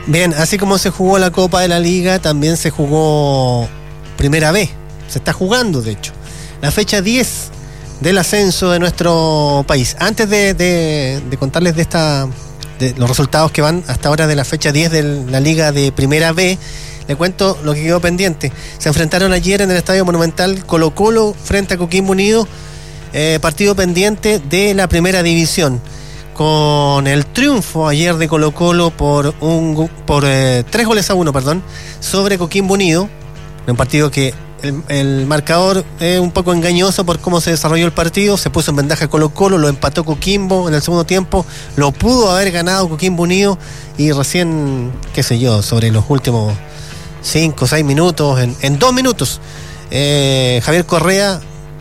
Bien, así como se jugó la Copa de la Liga, también se jugó Primera B. Se está jugando, de hecho, la fecha 10 del ascenso de nuestro país. Antes de contarles de los resultados que van hasta ahora de la fecha 10 de la Liga de Primera B, le cuento lo que quedó pendiente. Se enfrentaron ayer en el Estadio Monumental Colo-Colo frente a Coquimbo Unido, partido pendiente de la Primera División. Con el triunfo ayer de Colo-Colo por 3-1, sobre Coquimbo Unido, un partido que el marcador es un poco engañoso por cómo se desarrolló el partido. Se puso en ventaja Colo-Colo, lo empató Coquimbo en el segundo tiempo, lo pudo haber ganado Coquimbo Unido y recién, sobre los últimos 5 o 6 minutos, en 2 minutos, Javier Correa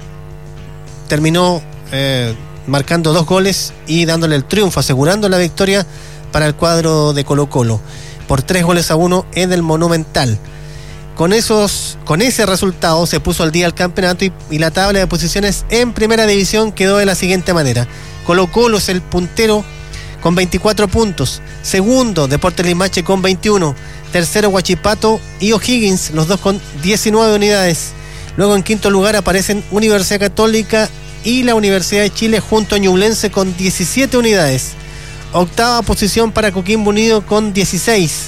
terminó marcando 2 goles y dándole el triunfo, asegurando la victoria para el cuadro de Colo-Colo por 3-1 en el Monumental. Con ese resultado se puso al día el campeonato y la tabla de posiciones en Primera División quedó de la siguiente manera. Colo-Colo es el puntero con 24 puntos, segundo Deportes Limache con 21, tercero Huachipato y O'Higgins, los dos con 19 unidades. Luego en quinto lugar aparecen Universidad Católica y la Universidad de Chile junto a Ñublense con 17 unidades. Octava posición para Coquimbo Unido con 16.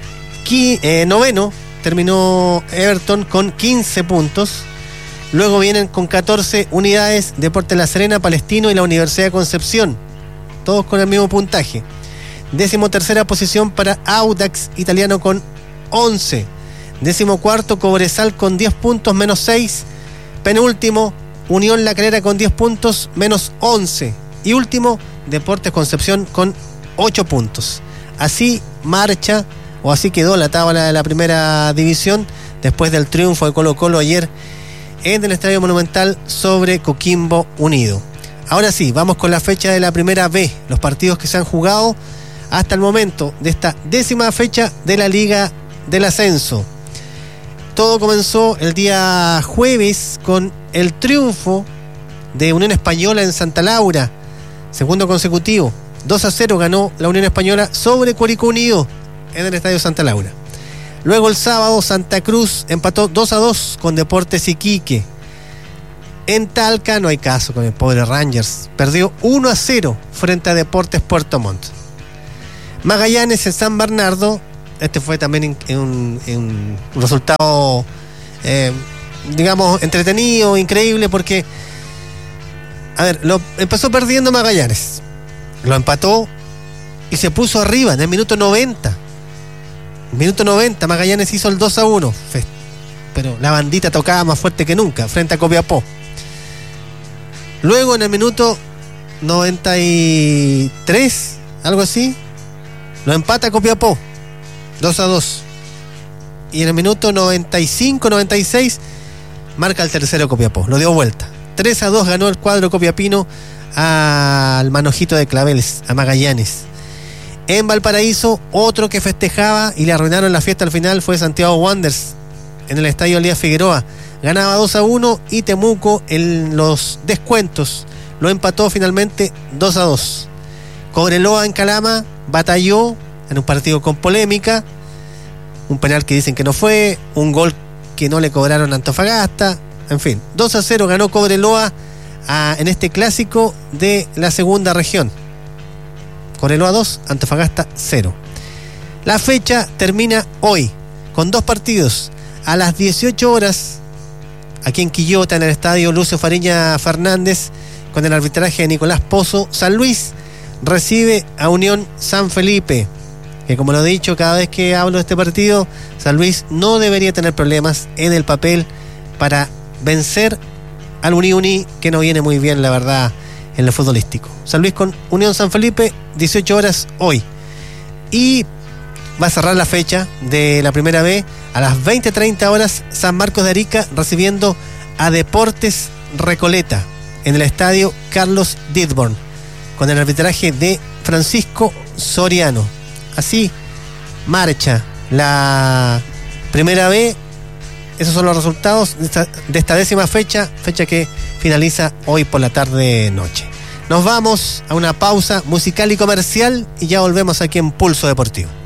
Noveno terminó Everton con 15 puntos. Luego vienen con 14 unidades Deportes La Serena, Palestino y la Universidad de Concepción, todos con el mismo puntaje. 13ª posición para Audax Italiano con 11. 14º Cobresal con 10 puntos menos 6. Penúltimo Unión La Calera con 10 puntos menos 11. Y último Deportes Concepción con 8 puntos. Así marcha, o así quedó la tabla de la Primera División después del triunfo de Colo-Colo ayer en el Estadio Monumental sobre Coquimbo Unido. Ahora sí, vamos con la fecha de la Primera B, los partidos que se han jugado hasta el momento de esta 10ª fecha de la Liga del Ascenso. Todo comenzó el día jueves con el triunfo de Unión Española en Santa Laura, segundo consecutivo. 2-0 ganó la Unión Española sobre Curicó Unido en el Estadio Santa Laura. Luego el sábado Santa Cruz empató 2-2 con Deportes Iquique. En Talca no hay caso con el pobre Rangers, perdió 1-0 frente a Deportes Puerto Montt. Magallanes en San Bernardo, este fue también un resultado entretenido, increíble, porque empezó perdiendo Magallanes, lo empató y se puso arriba en el minuto 90. Minuto 90, Magallanes hizo el 2-1, pero la bandita tocaba más fuerte que nunca frente a Copiapó. Luego en el minuto 93, algo así, lo empata Copiapó 2-2. Y en el minuto 95, 96 marca el tercero Copiapó, lo dio vuelta. 3-2 ganó el cuadro copiapino al manojito de claveles, a Magallanes. En Valparaíso, otro que festejaba y le arruinaron la fiesta al final fue Santiago Wanderers en el estadio Elías Figueroa. Ganaba 2-1 y Temuco en los descuentos lo empató finalmente 2-2. Cobreloa en Calama batalló en un partido con polémica, un penal que dicen que no fue, un gol que no le cobraron a Antofagasta, en fin, 2-0 ganó Cobreloa en este clásico de la segunda región. Cobreloa 2, Antofagasta 0. La fecha termina hoy con 2 partidos. A las 18 horas, aquí en Quillota, en el estadio Lucio Fariña Fernández, con el arbitraje de Nicolás Pozo, San Luis recibe a Unión San Felipe, que como lo he dicho cada vez que hablo de este partido, San Luis no debería tener problemas en el papel para vencer al Uni, que no viene muy bien, la verdad, en lo futbolístico. San Luis con Unión San Felipe, 18 horas hoy. Y va a cerrar la fecha de la Primera B a las 20:30 horas, San Marcos de Arica recibiendo a Deportes Recoleta en el estadio Carlos Didborn, con el arbitraje de Francisco Soriano. Así marcha la Primera B. Esos son los resultados de esta 10ª fecha que finaliza hoy por la tarde-noche. Nos vamos a una pausa musical y comercial y ya volvemos aquí en Pulso Deportivo.